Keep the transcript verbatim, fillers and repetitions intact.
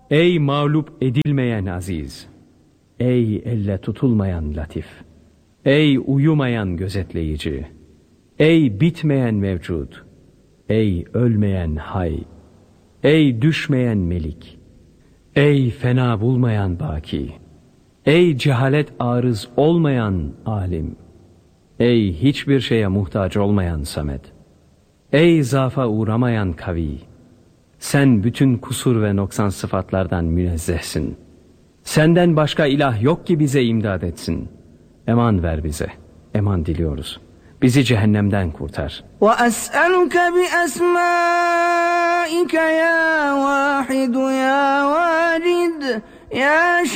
Ey mağlup edilmeyen aziz! Ey elle tutulmayan latif! Ey uyumayan gözetleyici! Ey bitmeyen mevcut! Ey ölmeyen hay! Ey düşmeyen melik! Ey fena bulmayan baki! Ey cehalet arız olmayan alim! Ey hiçbir şeye muhtaç olmayan samet! Ey zafa uğramayan kavi! Sen bütün kusur ve noksan sıfatlardan münezzehsin. Senden başka ilah yok ki bize imdad etsin. Eman ver bize, eman diliyoruz. Bizi cehennemden kurtar. وَأَسْأَلُكَ بِأَسْمَائِكَ يَا وَاحِدُ يَا وَاجِدُ يَا